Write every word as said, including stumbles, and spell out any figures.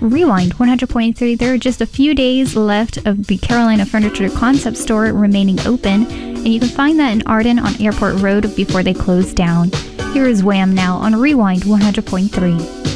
Rewind one hundred point three. There are just a few days left of the Carolina Furniture Concept Store remaining open, and you can find that in Arden on Airport Road before they close down. Here is Wham! Now on Rewind one hundred point three.